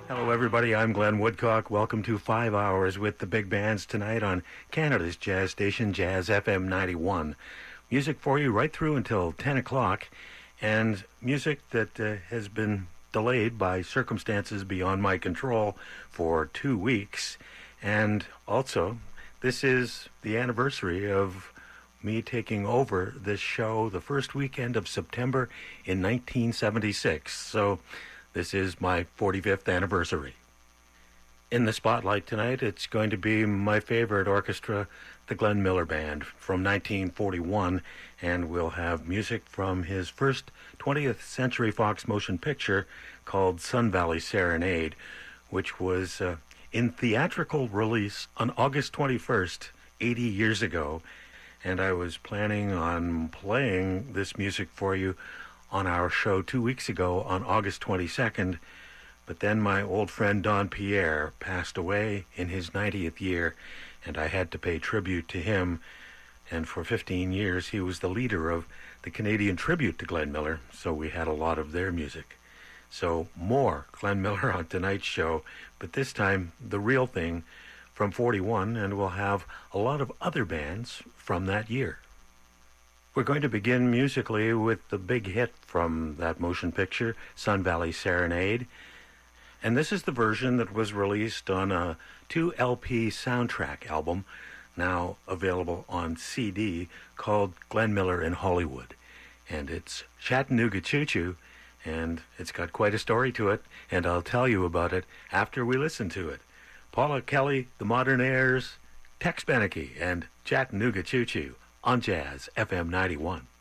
Hello, everybody. I'm Glenn Woodcock. Welcome to 5 Hours with the Big Bands tonight on Canada's jazz station, Jazz FM 91. Music for you right through until 10 o'clock, and music that has been delayed by circumstances beyond my control for 2 weeks. And also, this is the anniversary of me taking over this show the first weekend of September in 1976. So this is my 45th anniversary. In the spotlight tonight, it's going to be my favorite orchestra, the Glenn Miller Band, from 1941, and we'll have music from his first 20th Century Fox motion picture called Sun Valley Serenade, which was in theatrical release on August 21st, 80 years ago, and I was planning on playing this music for you on our show 2 weeks ago on August 22nd, but then my old friend Don Pierre passed away in his 90th year, and I had to pay tribute to him, and for 15 years he was the leader of the Canadian tribute to Glenn Miller, so we had a lot of their music. So more Glenn Miller on tonight's show, but this time the real thing from 41, and we'll have a lot of other bands from that year. We're going to begin musically with the big hit from that motion picture, Sun Valley Serenade. And this is the version that was released on a 2-LP soundtrack album, now available on CD, called Glenn Miller in Hollywood. And it's Chattanooga Choo Choo, and it's got quite a story to it, and I'll tell you about it after we listen to it. Paula Kelly, The Modern Airs, Tex Beneke, and Chattanooga Choo Choo on Jazz FM 91.